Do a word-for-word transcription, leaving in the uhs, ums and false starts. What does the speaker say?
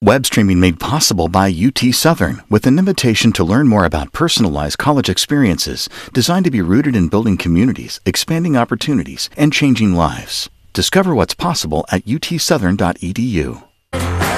Web streaming made possible by U T Southern, with an invitation to learn more about personalized college experiences designed to be rooted in building communities, expanding opportunities, and changing lives. Discover what's possible at U T southern dot E D U.